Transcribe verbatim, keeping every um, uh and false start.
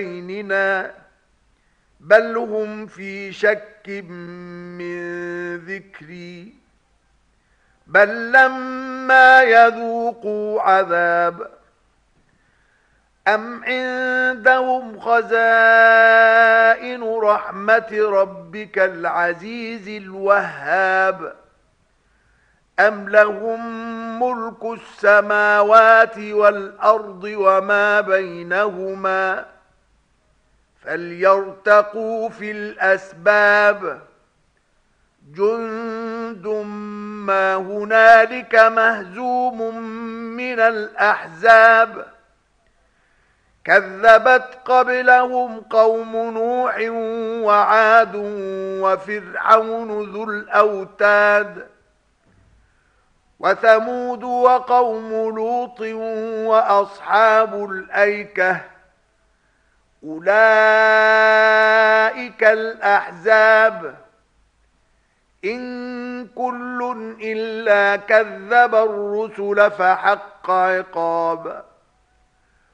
بيننا بل هم في شك من ذكري بل لما يذوقوا عذاب أم عندهم خزائن رحمة ربك العزيز الوهاب أم لهم ملك السماوات والأرض وما بينهما فليرتقوا في الأسباب جند ما هنالك مهزوم من الأحزاب كذبت قبلهم قوم نوح وعاد وفرعون ذو الأوتاد وثمود وقوم لوط وأصحاب الأيكة أولئك الأحزاب إن كل إلا كذب الرسل فحق عقاب